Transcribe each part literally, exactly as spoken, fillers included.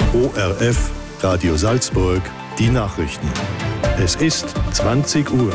O R F, Radio Salzburg, die Nachrichten. Es ist zwanzig Uhr.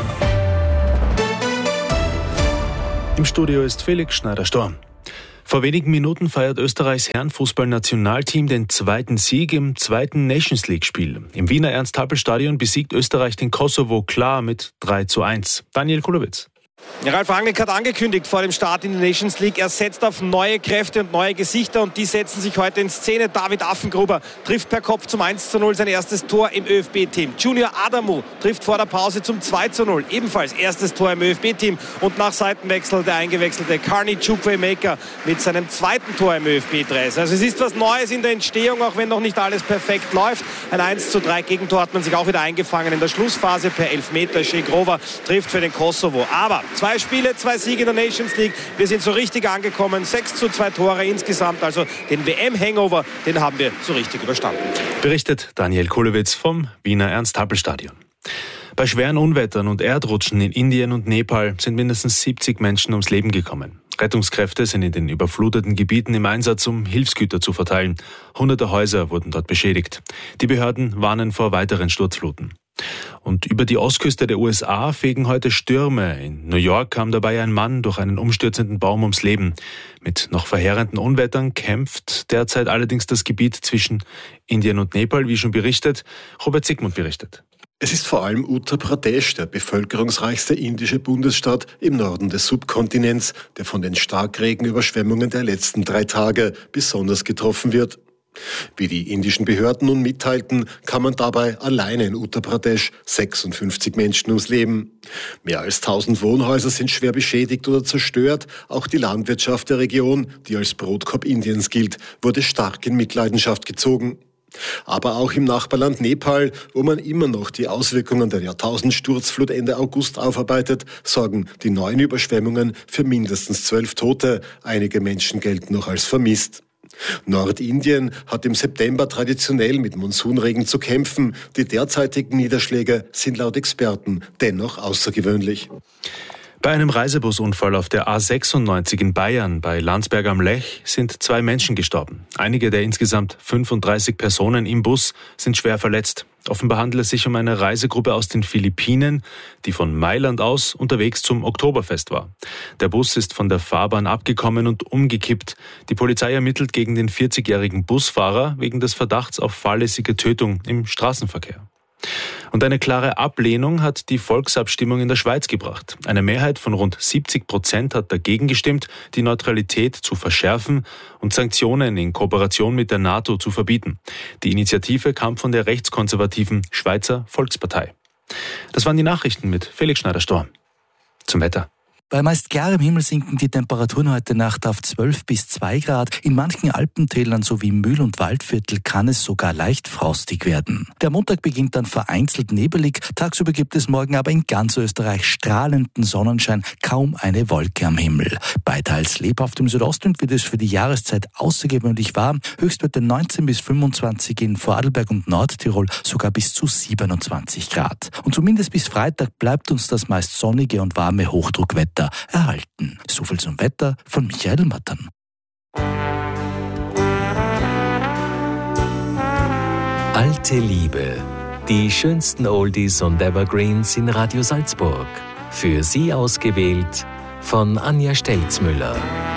Im Studio ist Felix Schneider-Storm. Vor wenigen Minuten feiert Österreichs Herrenfußballnationalteam den zweiten Sieg im zweiten Nations-League-Spiel. Im Wiener Ernst-Happel-Stadion besiegt Österreich den Kosovo klar mit drei zu eins. Daniel Kulowitz. Ralf Rangnick hat angekündigt vor dem Start in die Nations League, er setzt auf neue Kräfte und neue Gesichter und die setzen sich heute in Szene. David Affengruber trifft per Kopf zum eins zu null sein erstes Tor im ÖFB-Team. Junior Adamu trifft vor der Pause zum zwei zu null, ebenfalls erstes Tor im ÖFB-Team. Und nach Seitenwechsel der eingewechselte Carney Chukwuemeka mit seinem zweiten Tor im ÖFB-Dreis. Also es ist was Neues in der Entstehung, auch wenn noch nicht alles perfekt läuft. Ein eins zu drei Gegentor hat man sich auch wieder eingefangen in der Schlussphase per Elfmeter. Shegrova trifft für den Kosovo. Aber zwei Spiele, zwei Siege in der Nations League. Wir sind so richtig angekommen. sechs zu zwei Tore insgesamt. Also den W M-Hangover, den haben wir so richtig überstanden. Berichtet Daniel Kulowitz vom Wiener Ernst-Happel-Stadion. Bei schweren Unwettern und Erdrutschen in Indien und Nepal sind mindestens siebzig Menschen ums Leben gekommen. Rettungskräfte sind in den überfluteten Gebieten im Einsatz, um Hilfsgüter zu verteilen. Hunderte Häuser wurden dort beschädigt. Die Behörden warnen vor weiteren Sturzfluten. Und über die Ostküste der U S A fegen heute Stürme. In New York kam dabei ein Mann durch einen umstürzenden Baum ums Leben. Mit noch verheerenden Unwettern kämpft derzeit allerdings das Gebiet zwischen Indien und Nepal, wie schon berichtet. Robert Sigmund berichtet. Es ist vor allem Uttar Pradesh, der bevölkerungsreichste indische Bundesstaat im Norden des Subkontinents, der von den Starkregenüberschwemmungen der letzten drei Tage besonders getroffen wird. Wie die indischen Behörden nun mitteilten, kamen dabei alleine in Uttar Pradesh sechsundfünfzig Menschen ums Leben. Mehr als tausend Wohnhäuser sind schwer beschädigt oder zerstört. Auch die Landwirtschaft der Region, die als Brotkorb Indiens gilt, wurde stark in Mitleidenschaft gezogen. Aber auch im Nachbarland Nepal, wo man immer noch die Auswirkungen der Jahrtausendsturzflut Ende August aufarbeitet, sorgen die neuen Überschwemmungen für mindestens zwölf Tote. Einige Menschen gelten noch als vermisst. Nordindien hat im September traditionell mit Monsunregen zu kämpfen. Die derzeitigen Niederschläge sind laut Experten dennoch außergewöhnlich. Bei einem Reisebusunfall auf der A sechsundneunzig in Bayern bei Landsberg am Lech sind zwei Menschen gestorben. Einige der insgesamt fünfunddreißig Personen im Bus sind schwer verletzt. Offenbar handelt es sich um eine Reisegruppe aus den Philippinen, die von Mailand aus unterwegs zum Oktoberfest war. Der Bus ist von der Fahrbahn abgekommen und umgekippt. Die Polizei ermittelt gegen den vierzigjährigen Busfahrer wegen des Verdachts auf fahrlässige Tötung im Straßenverkehr. Und eine klare Ablehnung hat die Volksabstimmung in der Schweiz gebracht. Eine Mehrheit von rund siebzig Prozent hat dagegen gestimmt, die Neutralität zu verschärfen und Sanktionen in Kooperation mit der NATO zu verbieten. Die Initiative kam von der rechtskonservativen Schweizer Volkspartei. Das waren die Nachrichten mit Felix Schneider-Storm. Zum Wetter. Bei meist klarem Himmel sinken die Temperaturen heute Nacht auf zwölf bis zwei Grad. In manchen Alpentälern sowie Mühl- und Waldviertel kann es sogar leicht frostig werden. Der Montag beginnt dann vereinzelt nebelig. Tagsüber gibt es morgen aber in ganz Österreich strahlenden Sonnenschein, kaum eine Wolke am Himmel. Bei teils lebhaft im Südostwind wird es für die Jahreszeit außergewöhnlich warm. Höchstwerte neunzehn bis fünfundzwanzig in Vorarlberg und Nordtirol, sogar bis zu siebenundzwanzig Grad. Und zumindest bis Freitag bleibt uns das meist sonnige und warme Hochdruckwetter erhalten. So viel zum Wetter von Michael Mattern. Alte Liebe. Die schönsten Oldies und Evergreens in Radio Salzburg. Für Sie ausgewählt von Anja Stelzmüller.